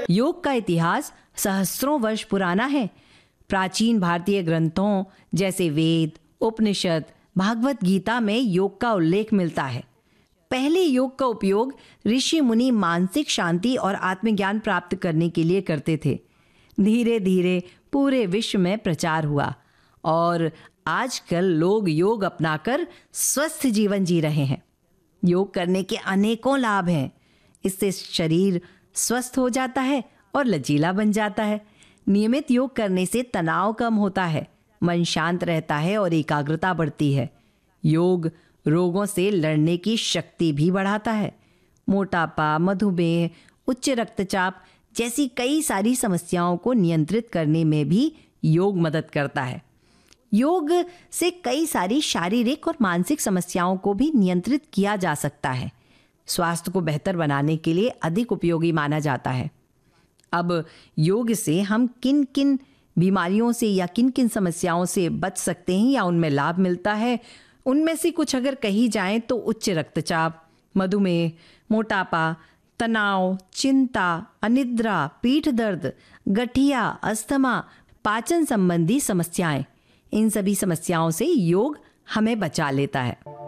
योग का इतिहास सहस्त्रों वर्ष पुराना है। प्राचीन भारतीय ग्रंथों जैसे वेद, उपनिषद, भागवत गीता में योग का उल्लेख मिलता है। पहले योग का उपयोग ऋषि मुनि मानसिक शांति और आत्मज्ञान प्राप्त करने के लिए करते थे। धीरे धीरे पूरे विश्व में प्रचार हुआ और आजकल लोग योग अपनाकर स्वस्थ जीवन जी रहे हैं। योग करने के अनेकों लाभ हैं। इससे शरीर स्वस्थ हो जाता है और लचीला बन जाता है। नियमित योग करने से तनाव कम होता है, मन शांत रहता है और एकाग्रता बढ़ती है। योग रोगों से लड़ने की शक्ति भी बढ़ाता है। मोटापा, मधुमेह, उच्च रक्तचाप जैसी कई सारी समस्याओं को नियंत्रित करने में भी योग मदद करता है। योग से कई सारी शारीरिक और मानसिक समस्याओं को भी नियंत्रित किया जा सकता है। स्वास्थ्य को बेहतर बनाने के लिए अधिक उपयोगी माना जाता है। अब योग से हम किन किन बीमारियों से या किन किन समस्याओं से बच सकते हैं या उनमें लाभ मिलता है, उनमें से कुछ अगर कही जाएं तो उच्च रक्तचाप, मधुमेह, मोटापा, तनाव, चिंता, अनिद्रा, पीठ दर्द, गठिया, अस्थमा, पाचन संबंधी समस्याएं, इन सभी समस्याओं से योग हमें बचा लेता है।